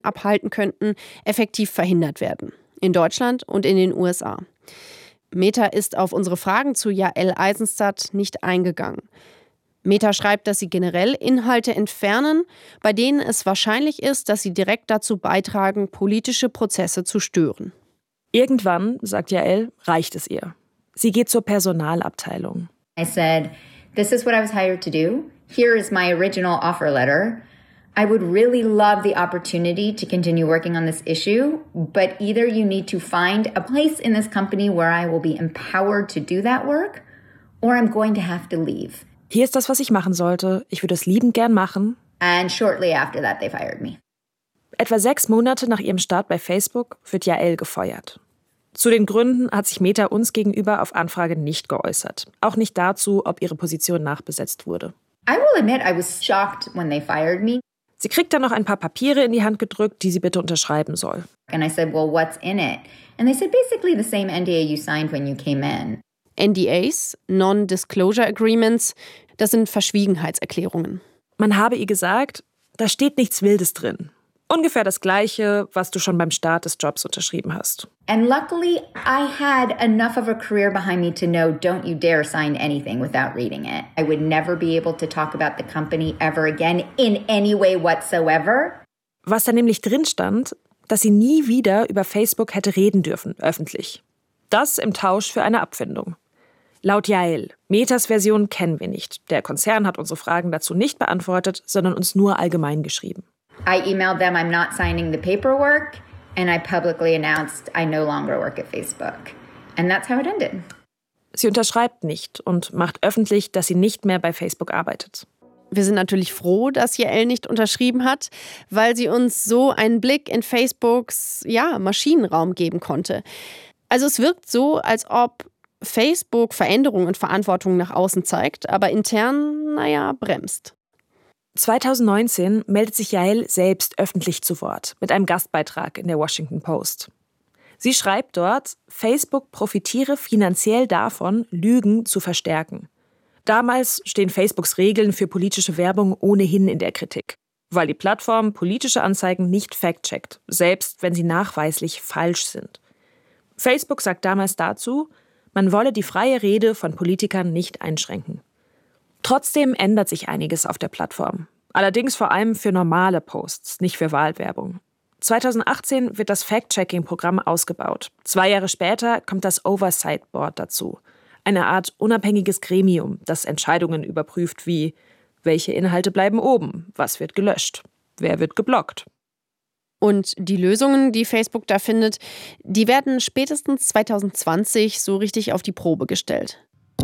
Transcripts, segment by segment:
abhalten könnten, effektiv verhindert werden. In Deutschland und in den USA. Meta ist auf unsere Fragen zu Yael Eisenstadt nicht eingegangen. Meta schreibt, dass sie generell Inhalte entfernen, bei denen es wahrscheinlich ist, dass sie direkt dazu beitragen, politische Prozesse zu stören. Irgendwann, sagt Yael, reicht es ihr. Sie geht zur Personalabteilung. I said, this is what I was hired to do. Here is my original offer letter. I would really love the opportunity to continue working on this issue, but either you need to find a place in this company where I will be empowered to do that work, or I'm going to have to leave. Hier ist das, was ich machen sollte. Ich würde es liebend gern machen. And shortly after that, they fired me. Etwa 6 Monate nach ihrem Start bei Facebook wird Yael gefeuert. Zu den Gründen hat sich Meta uns gegenüber auf Anfrage nicht geäußert. Auch nicht dazu, ob ihre Position nachbesetzt wurde. I will admit I was shocked when they fired me. Sie kriegt dann noch ein paar Papiere in die Hand gedrückt, die sie bitte unterschreiben soll. And I said, well, what's in it? And they said basically the same NDA you signed when you came in. NDAs, Non-Disclosure Agreements, das sind Verschwiegenheitserklärungen. Man habe ihr gesagt, da steht nichts Wildes drin. Ungefähr das Gleiche, was du schon beim Start des Jobs unterschrieben hast. And luckily, I had enough of a career behind me to know don't you dare sign anything without reading it. I would never be able to talk about the company ever again in any way whatsoever. Was da nämlich drin stand, dass sie nie wieder über Facebook hätte reden dürfen, öffentlich. Das im Tausch für eine Abfindung. Laut Yael, Metas Version kennen wir nicht. Der Konzern hat unsere Fragen dazu nicht beantwortet, sondern uns nur allgemein geschrieben. I emailed them I'm not signing the paperwork and I publicly announced I no longer work at Facebook. And that's how it ended. Sie unterschreibt nicht und macht öffentlich, dass sie nicht mehr bei Facebook arbeitet. Wir sind natürlich froh, dass Yael nicht unterschrieben hat, weil sie uns so einen Blick in Facebooks Maschinenraum geben konnte. Also es wirkt so, als ob Facebook Veränderungen und Verantwortung nach außen zeigt, aber intern, bremst. 2019 meldet sich Yael selbst öffentlich zu Wort mit einem Gastbeitrag in der Washington Post. Sie schreibt dort, Facebook profitiere finanziell davon, Lügen zu verstärken. Damals stehen Facebooks Regeln für politische Werbung ohnehin in der Kritik, weil die Plattform politische Anzeigen nicht fact-checkt, selbst wenn sie nachweislich falsch sind. Facebook sagt damals dazu, man wolle die freie Rede von Politikern nicht einschränken. Trotzdem ändert sich einiges auf der Plattform. Allerdings vor allem für normale Posts, nicht für Wahlwerbung. 2018 wird das Fact-Checking-Programm ausgebaut. 2 Jahre später kommt das Oversight Board dazu. Eine Art unabhängiges Gremium, das Entscheidungen überprüft wie, welche Inhalte bleiben oben, was wird gelöscht, wer wird geblockt. Und die Lösungen, die Facebook da findet, die werden spätestens 2020 so richtig auf die Probe gestellt.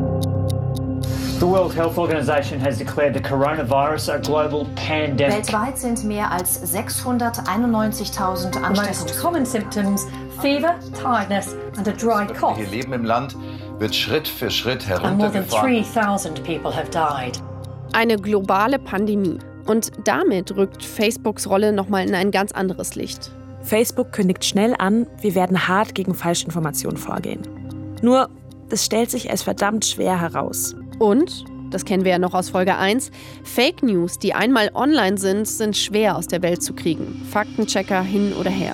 The World Health Organization has declared the coronavirus a global pandemic. Weltweit sind mehr als 691.000 Ansteckungen. Most common symptoms: fever, tiredness and a dry cough. Hier leben im Land wird Schritt für Schritt And more than heruntergefahren. 3,000 people have died. Eine globale Pandemie. Und damit rückt Facebooks Rolle nochmal in ein ganz anderes Licht. Facebook kündigt schnell an, wir werden hart gegen Falschinformationen vorgehen. Nur, das stellt sich als verdammt schwer heraus. Und, das kennen wir ja noch aus Folge 1, Fake News, die einmal online sind schwer aus der Welt zu kriegen. Faktenchecker hin oder her.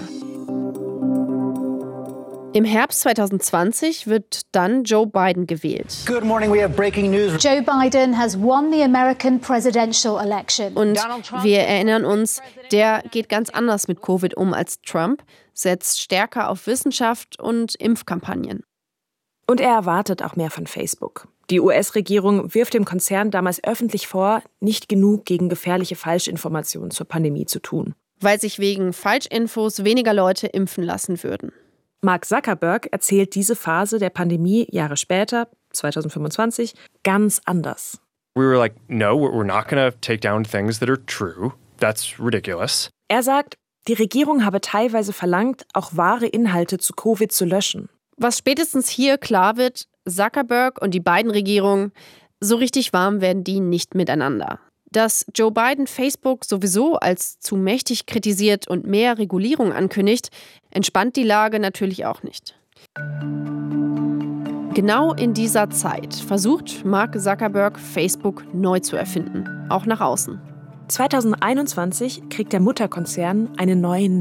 Im Herbst 2020 wird dann Joe Biden gewählt. Good morning, we have breaking news. Joe Biden has won the American presidential election. Und wir erinnern uns, der geht ganz anders mit Covid um als Trump, setzt stärker auf Wissenschaft und Impfkampagnen. Und er erwartet auch mehr von Facebook. Die US-Regierung wirft dem Konzern damals öffentlich vor, nicht genug gegen gefährliche Falschinformationen zur Pandemie zu tun. Weil sich wegen Falschinfos weniger Leute impfen lassen würden. Mark Zuckerberg erzählt diese Phase der Pandemie Jahre später, 2025, ganz anders. We were like, no, we're not going to take down things that are true. That's ridiculous. Er sagt, die Regierung habe teilweise verlangt, auch wahre Inhalte zu Covid zu löschen. Was spätestens hier klar wird, Zuckerberg und die Biden-Regierung, so richtig warm werden die nicht miteinander. Dass Joe Biden Facebook sowieso als zu mächtig kritisiert und mehr Regulierung ankündigt, entspannt die Lage natürlich auch nicht. Genau in dieser Zeit versucht Mark Zuckerberg, Facebook neu zu erfinden, auch nach außen. 2021 kriegt der Mutterkonzern einen neuen